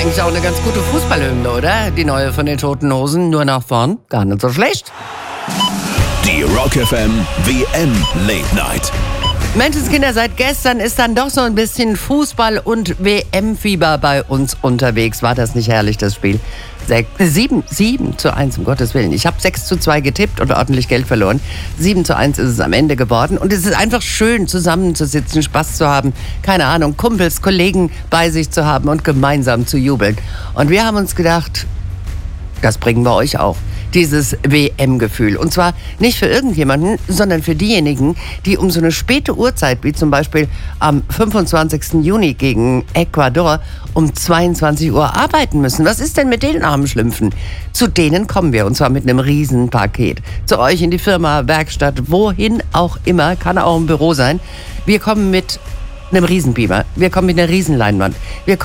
eigentlich auch eine ganz gute Fußballhymne, oder? Die neue von den Toten Hosen, nur nach vorn. Gar nicht so schlecht. Die Rock FM WM Late Night. Menschenskinder, seit gestern ist dann doch so ein bisschen Fußball- und WM-Fieber bei uns unterwegs. War das nicht herrlich, das Spiel? 7:1, um Gottes Willen. Ich habe 6:2 getippt und ordentlich Geld verloren. 7:1 ist es am Ende geworden. Und es ist einfach schön, zusammenzusitzen, Spaß zu haben, keine Ahnung, Kumpels, Kollegen bei sich zu haben und gemeinsam zu jubeln. Und wir haben uns gedacht, das bringen wir euch auch. Dieses WM-Gefühl. Und zwar nicht für irgendjemanden, sondern für diejenigen, die um so eine späte Uhrzeit, wie zum Beispiel am 25. Juni gegen Ecuador, um 22 Uhr arbeiten müssen. Was ist denn mit den armen Schlümpfen? Zu denen kommen wir, und zwar mit einem Riesenpaket. Zu euch in die Firma, Werkstatt, wohin auch immer, kann auch ein Büro sein. Wir kommen mit einem Riesenbeamer. Wir kommen mit einer Riesenleinwand. Wir kommen